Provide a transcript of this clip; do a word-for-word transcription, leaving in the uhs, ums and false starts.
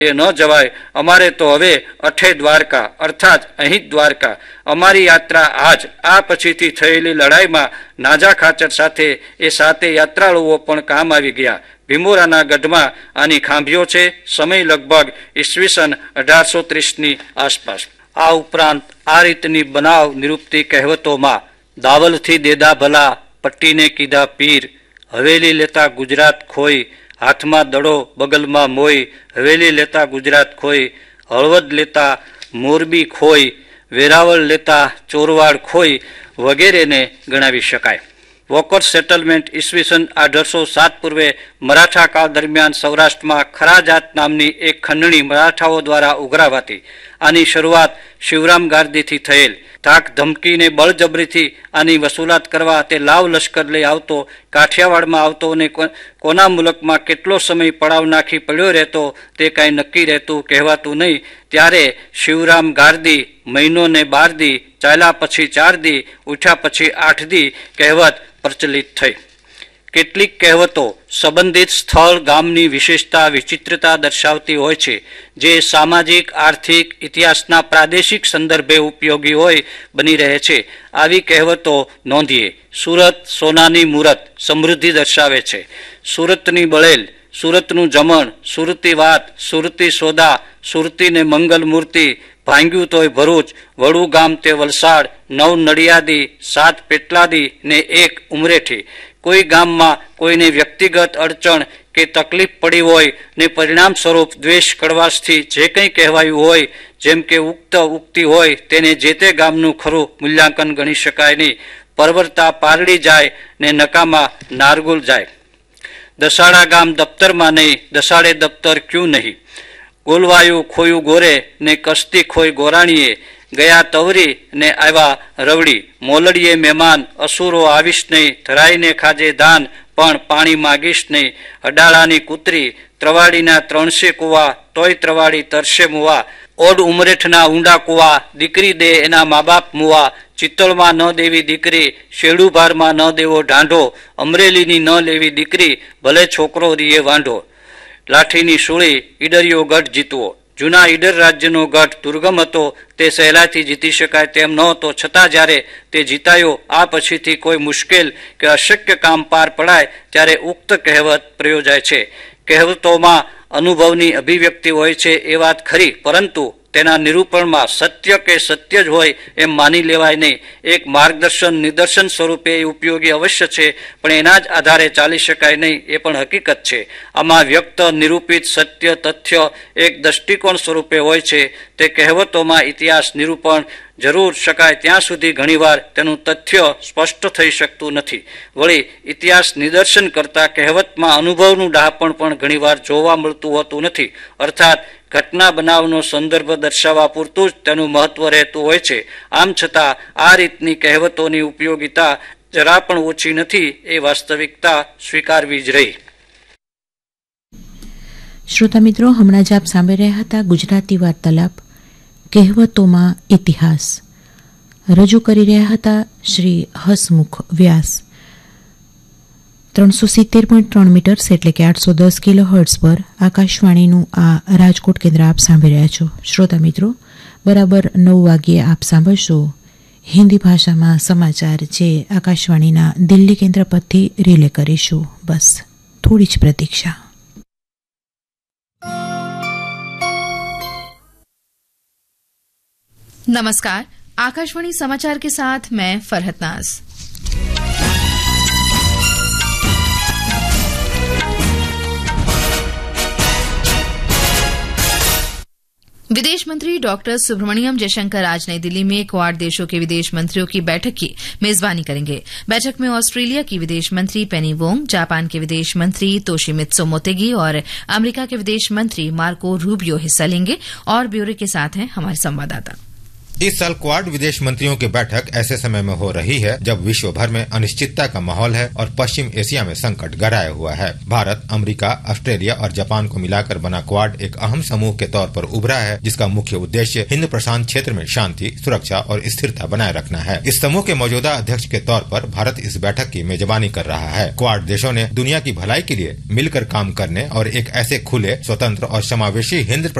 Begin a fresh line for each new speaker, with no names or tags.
એ ન જવાય, અમારે તો હવે અઠે દ્વારકા અર્થાત અહીં દ્વારકા. અમારી યાત્રા આજ. આ પછીથી થયેલી લડાઈમાં નાજા ખાચર સાથે એ સાતે યાત્રાળુઓ પણ કામ આવી ગયા. ભીમોરાના ગઢમાં આની ખાંભીઓ છે. સમય લગભગ ઈસવીસન અઢારસો ત્રીસની આસપાસ. આ ઉપરાંત આ રીતની બનાવ નિરૂપતી કહેવતોમાં દાવલથી દેદા ભલા, પટ્ટીને કીધા પીર, હવેલી લેતા ગુજરાત ખોઈ, હાથમાં દડો બગલમાં મોઈ, હવેલી લેતા ગુજરાત ખોઈ, હળવદ લેતા મોરબી ખોઈ, વેરાવળ લેતા ચોરવાડ ખોઈ વગેરેને ગણાવી શકાય. વોકર સેટલમેન્ટ ઈસવીસન અઢારસો સાત પૂર્વે મરાઠા કાળ દરમિયાન સૌરાષ્ટ્રમાં ખરાજાત નામની એક ખંડણી મરાઠાઓ દ્વારા ઉઘરાવાતી. આની શરૂઆત શિવરામ ગારદીથી થયેલ. ધાક ધમકીને બળજબરીથી આની વસૂલાત કરવા તે લાવ લશ્કર લઈ આવતો, કાઠિયાવાડમાં આવતો અને કોના મુલકમાં કેટલો સમય પડાવ નાખી પડ્યો રહેતો તે કાંઈ નક્કી રહેતું કહેવાતું નહીં. ત્યારે શિવરામ ગારદી મહિનો ને બાર દી, ચાલ્યા પછી ચાર દી, ઉઠ્યા પછી આઠ દી કહેવત પ્રચલિત થઈ. કેટલીક કહેવતો સંબંધિત સ્થળ ગામની વિશેષતા વિચિત્રતા દર્શાવતી હોય છે, જે સામાજિક આર્થિક ઇતિહાસના પ્રાદેશિક સંદર્ભે ઉપયોગી હોય બની રહે છે. આવી કહેવતો નોંધીએ. સુરત સોનાની મૂરત સમૃદ્ધિ દર્શાવે છે. સુરતની બળેલ, સુરતનું જમણ, સુરતી વાત, સુરતી સોદા, સુરતીને મંગલ મૂર્તિ, ભાંગ્યું તોય ભરૂચ, વડું ગામ તે વલસાડ, નવ નડિયાદી, સાત પેટલાદી ને એક ઉમરેઠી. કોઈ ગામમાં કોઈને વ્યક્તિગત અડચણ કે તકલીફ પડી હોય ને પરિણામ સ્વરૂપ દ્વેષ કડવાશથી જે કંઈ કહેવાયું હોય, જેમ કે ઉક્ત ઉક્તિ હોય, તેને જે તે ગામનું ખરું મૂલ્યાંકન ગણી શકાય નહીં. પરવરતા પારડી જાય ને નકામા નારગુલ જાય. દસાડા ગામ દફતરમાં નહીં, દસાડે દફતર ક્યું નહીં. ગોલવાયું ખોયું ગોરે ને કસ્તી ખોઈ ગોરાણીએ, ગયા તવરી ને આવ્યા રવડી. મોલડીએ મહેમાન, અસુરો આવીશ નહીં, ધરાઈને ખાજે ધાન પણ પાણી માગીશ નહીં. અડાળાની કૂતરી, ત્રવાડીના ત્રણસે કુવા, તોય ત્રવાડી તરસે મુવા. ઓડ ઉમરેઠના ઊંડા કુવા, દીકરી દે એના મા બાપ મુવા. ચિત્તળમાં ન દેવી દીકરી, શેડુભારમાં ન દેવો ઢાંઢો. અમરેલીની ન લેવી દીકરી, ભલે છોકરો રીએ વાંઢો. લાઠીની સૂળી, ઈડરિયો ગઢ જીતવો. જૂના ઈડર રાજ્યનો ગઢ દુર્ગમ હતો, તે સહેલાઈથી જીતી શકાય તેમ નહોતો. છતાં જ્યારે તે જીતાયો, આ પછીથી કોઈ મુશ્કેલ કે અશક્ય કામ પાર પડાય ત્યારે ઉક્ત કહેવત પ્રયોજાય છે. કહેવતોમાં અનુભવની અભિવ્યક્તિ હોય છે એ વાત ખરી, પરંતુ તેના નિરૂપણમાં સત્ય કે સત્ય જ હોય એમ માની લેવાય નહીં. એક માર્ગદર્શન નિદર્શન સ્વરૂપે ઉપયોગી અવશ્ય છે, પણ એના જ આધારે ચાલી શકાય નહીં એ પણ હકીકત છે. આમાં વ્યક્ત નિરૂપિત સત્ય તથ્ય એક દ્રષ્ટિકોણ સ્વરૂપે હોય છે. તે કહેવતોમાં ઇતિહાસ નિરૂપણ જરૂર શકાય ત્યાં સુધી ઘણીવાર તેનું તથ્ય સ્પષ્ટ થઈ શકતું નથી. વળી ઇતિહાસ નિદર્શન કરતા કહેવતમાં અનુભવનું ડહાપણ પણ ઘણીવાર જોવા મળતું હોતું નથી. અર્થાત ઘટના બનાવનો સંદર્ભ દર્શાવવા પૂરતું જ તેનું મહત્વ રહેતું હોય છે. આમ છતાં આ રીતની કહેવતોની ઉપયોગિતા જરા પણ ઓછી નથી એ વાસ્તવિકતા સ્વીકારવી જ રહી.
શ્રોતા મિત્રો, હમણાં જ આપ સાંભળી રહ્યા હતા ગુજરાતી વાર્તાલાપ કહેવતોમાં ઇતિહાસ. રજૂ કરી રહ્યા હતા શ્રી હસમુખ વ્યાસ. ત્રણસો સિત્તેર પોઈન્ટ ત્રણ મીટર્સ એટલે કે આઠસો દસ કિલો હર્ટ્ઝ પર આકાશવાણીનું આ રાજકોટ કેન્દ્ર આપ સાંભળી રહ્યા છો. શ્રોતા મિત્રો, બરાબર નવ વાગ્યે આપ સાંભળશો હિન્દી ભાષામાં સમાચાર, જે આકાશવાણીના દિલ્હી કેન્દ્ર પરથી રિલે કરીશું. બસ થોડી જ પ્રતીક્ષા.
नमस्कार, आकाशवाणी समाचार के साथ मैं फरहत नाज। विदेश मंत्री डॉक्टर सुब्रमण्यम जयशंकर आज नई दिल्ली में क्वाड देशों के विदेश मंत्रियों की बैठक की मेजबानी करेंगे। बैठक में ऑस्ट्रेलिया की विदेश मंत्री पेनी वोंग, जापान के विदेश मंत्री तोशिमित्सु मोतेगी और अमेरिका के विदेश मंत्री मार्को रूबियो हिस्सा लेंगे। और ब्यूरो के साथ हैं हमारे संवाददाता।
इस साल क्वाड विदेश मंत्रियों की बैठक ऐसे समय में हो रही है जब विश्व भर में अनिश्चितता का माहौल है और पश्चिम एशिया में संकट गहराया हुआ है। भारत, अमेरिका, ऑस्ट्रेलिया और जापान को मिलाकर बना क्वाड एक अहम समूह के तौर पर उभरा है, जिसका मुख्य उद्देश्य हिंद प्रशांत क्षेत्र में शांति, सुरक्षा और स्थिरता बनाए रखना है। इस समूह के मौजूदा अध्यक्ष के तौर पर भारत इस बैठक की मेजबानी कर रहा है। क्वाड देशों ने दुनिया की भलाई के लिए मिलकर काम करने और एक ऐसे खुले, स्वतंत्र और समावेशी हिंद